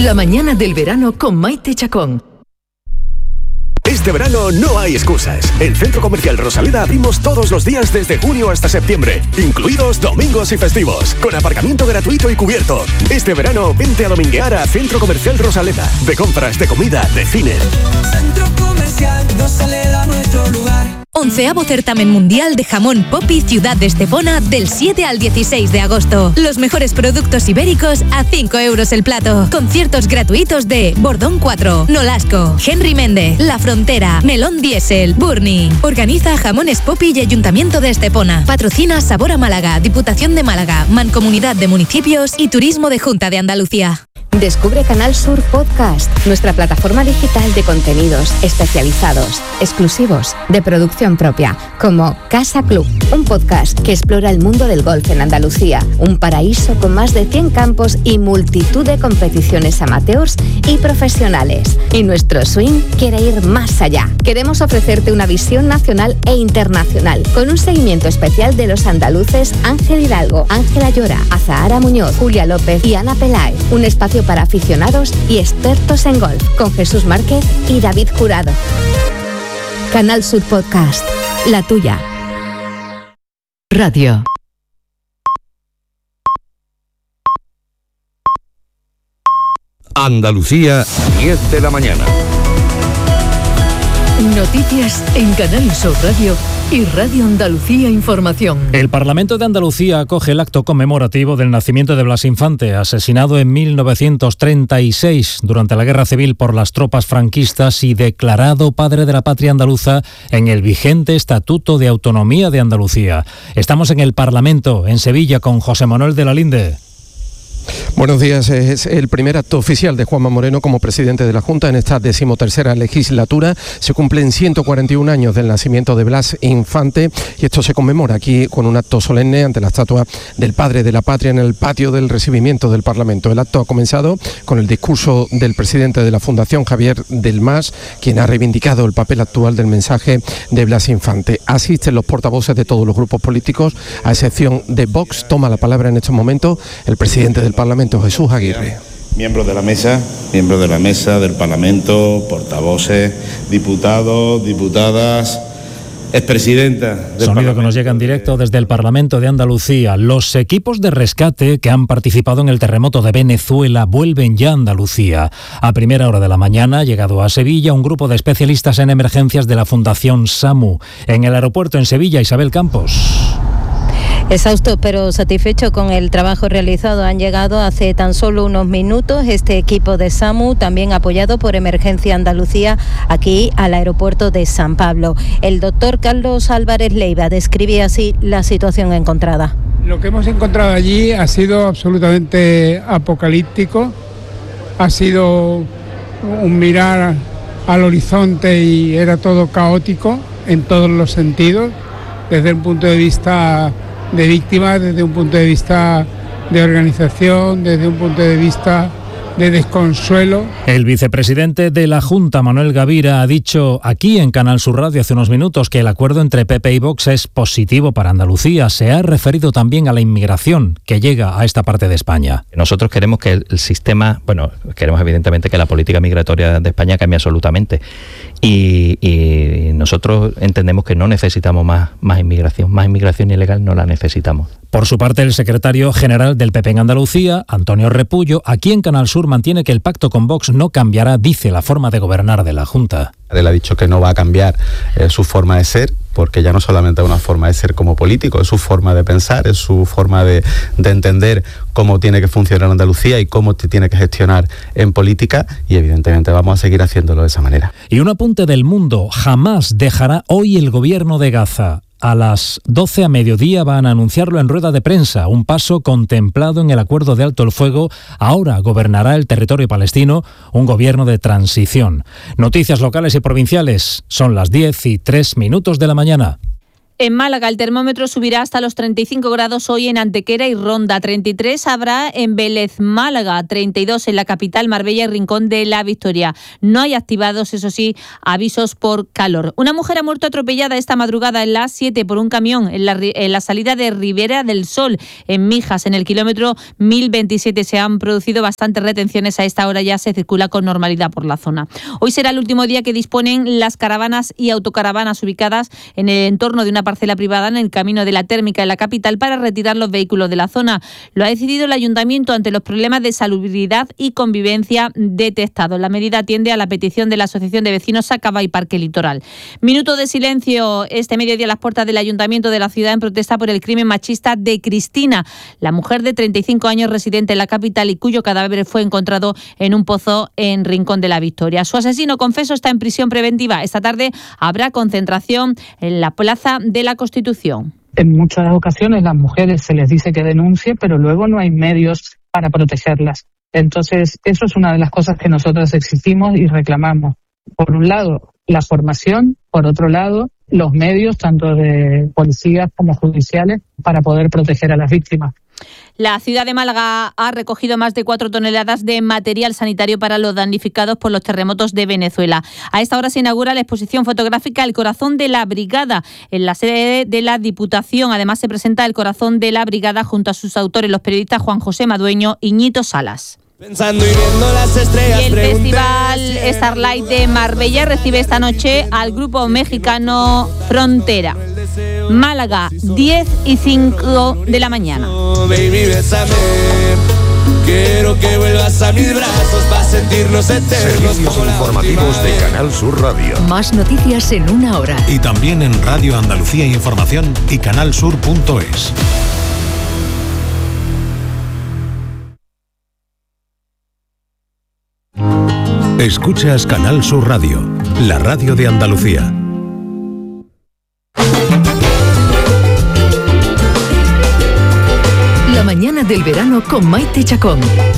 La mañana del verano con Maite Chacón. Este verano no hay excusas. En Centro Comercial Rosaleda abrimos todos los días desde junio hasta septiembre, incluidos domingos y festivos, con aparcamiento gratuito y cubierto. Este verano vente a dominguear a Centro Comercial Rosaleda. De compras, de comida, de cine. Centro Comercial Rosaleda, nuestro lugar. 11º Certamen Mundial de Jamón Popi Ciudad de Estepona del 7 al 16 de agosto. Los mejores productos ibéricos a 5 euros el plato. Conciertos gratuitos de Bordón 4, Nolasco, Henry Méndez, La Frontera, Melón Diesel, Burni. Organiza Jamones Popi y Ayuntamiento de Estepona. Patrocina Sabor a Málaga, Diputación de Málaga, Mancomunidad de Municipios y Turismo de Junta de Andalucía. Descubre Canal Sur Podcast, nuestra plataforma digital de contenidos especializados, exclusivos, de producción propia, como Casa Club, un podcast que explora el mundo del golf en Andalucía, un paraíso con más de 100 campos y multitud de competiciones amateurs y profesionales. Y nuestro swing quiere ir más allá. Queremos ofrecerte una visión nacional e internacional, con un seguimiento especial de los andaluces Ángel Hidalgo, Ángela Llora, Azahara Muñoz, Julia López y Ana Peláez. Un espacio para aficionados y expertos en golf, con Jesús Márquez y David Jurado. Canal Sur Podcast, la tuya. Radio. Andalucía, 10 de la mañana. Noticias en Canal Sur Radio y Radio Andalucía Información. El Parlamento de Andalucía acoge el acto conmemorativo del nacimiento de Blas Infante, asesinado en 1936 durante la Guerra Civil por las tropas franquistas y declarado padre de la patria andaluza en el vigente Estatuto de Autonomía de Andalucía. Estamos en el Parlamento, en Sevilla, con José Manuel de la Linde. Buenos días. Es el primer acto oficial de Juanma Moreno como presidente de la Junta en esta 13ª legislatura. Se cumplen 141 años del nacimiento de Blas Infante y esto se conmemora aquí con un acto solemne ante la estatua del padre de la patria en el patio del recibimiento del Parlamento. El acto ha comenzado con el discurso del presidente de la Fundación, Javier del Mas, quien ha reivindicado el papel actual del mensaje de Blas Infante. Asisten los portavoces de todos los grupos políticos, a excepción de Vox. Toma la palabra en estos momentos el presidente del Parlamento, Jesús Aguirre. Miembros de la mesa del Parlamento, portavoces, diputados, diputadas, expresidenta del Sonido Parlamento. Que nos llega en directo desde el Parlamento de Andalucía. Los equipos de rescate que han participado en el terremoto de Venezuela vuelven ya a Andalucía. A primera hora de la mañana ha llegado a Sevilla un grupo de especialistas en emergencias de la Fundación SAMU. En el aeropuerto en Sevilla, Isabel Campos. Exhaustos pero satisfechos con el trabajo realizado, han llegado hace tan solo unos minutos este equipo de SAMU, también apoyado por Emergencia Andalucía, aquí al aeropuerto de San Pablo. El doctor Carlos Álvarez Leiva describe así la situación encontrada. Lo que hemos encontrado allí ha sido absolutamente apocalíptico, ha sido un mirar al horizonte y era todo caótico en todos los sentidos, desde un punto de vista de víctimas, desde un punto de vista de organización, desde un punto de vista de desconsuelo. El vicepresidente de la Junta, Manuel Gavira, ha dicho aquí en Canal Sur Radio hace unos minutos que el acuerdo entre PP y Vox es positivo para Andalucía. Se ha referido también a la inmigración que llega a esta parte de España. Nosotros queremos que el sistema, queremos evidentemente que la política migratoria de España cambie absolutamente. Y nosotros entendemos que no necesitamos más inmigración ilegal no la necesitamos. Por su parte, el secretario general del PP en Andalucía, Antonio Repullo, aquí en Canal Sur mantiene que el pacto con Vox no cambiará, dice, la forma de gobernar de la Junta. Él ha dicho que no va a cambiar su forma de ser, porque ya no solamente es una forma de ser como político, es su forma de pensar, es su forma de entender cómo tiene que funcionar Andalucía y cómo te tiene que gestionar en política, y evidentemente vamos a seguir haciéndolo de esa manera. Y un apunte del Mundo: jamás dejará hoy el gobierno de Gaza. A las 12 a mediodía van a anunciarlo en rueda de prensa, un paso contemplado en el acuerdo de alto el fuego. Ahora gobernará el territorio palestino un gobierno de transición. Noticias locales y provinciales, son las 10:03 de la mañana. En Málaga el termómetro subirá hasta los 35 grados hoy en Antequera y Ronda, 33 habrá en Vélez, Málaga, 32 en la capital, Marbella y Rincón de la Victoria. No hay activados, eso sí, avisos por calor. Una mujer ha muerto atropellada esta madrugada en la A7 por un camión en la salida de Ribera del Sol, en Mijas, en el kilómetro 1027. Se han producido bastantes retenciones, a esta hora ya se circula con normalidad por la zona. Hoy será el último día que disponen las caravanas y autocaravanas ubicadas en el entorno de una parcela privada en el camino de la Térmica en la capital para retirar los vehículos de la zona. Lo ha decidido el ayuntamiento ante los problemas de salubridad y convivencia detectados. La medida atiende a la petición de la Asociación de Vecinos Sacaba y Parque Litoral. Minuto de silencio este mediodía a las puertas del ayuntamiento de la ciudad en protesta por el crimen machista de Cristina, la mujer de 35 años residente en la capital y cuyo cadáver fue encontrado en un pozo en Rincón de la Victoria. Su asesino confeso está en prisión preventiva. Esta tarde habrá concentración en la Plaza de la Constitución. En muchas ocasiones las mujeres se les dice que denuncien, pero luego no hay medios para protegerlas. Entonces, eso es una de las cosas que nosotros exigimos y reclamamos. Por un lado, la formación, por otro lado, los medios, tanto de policías como judiciales, para poder proteger a las víctimas. La ciudad de Málaga ha recogido más de 4 toneladas de material sanitario para los damnificados por los terremotos de Venezuela. A esta hora se inaugura la exposición fotográfica El Corazón de la Brigada en la sede de la Diputación. Además se presenta El Corazón de la Brigada junto a sus autores, los periodistas Juan José Madueño y Ñito Salas. Pensando y viendo las estrellas, y el Festival Starlight de Marbella recibe esta noche al grupo mexicano Frontera. Málaga, 10:05 de la mañana. Baby, bésame. Quiero que vuelvas a mis brazos para sentirnos eternos. Servicios informativos de Canal Sur Radio. Más noticias en una hora. Y también en Radio Andalucía Información y canalsur.es. Escuchas Canal Sur Radio, la radio de Andalucía. La mañana del verano con Maite Chacón.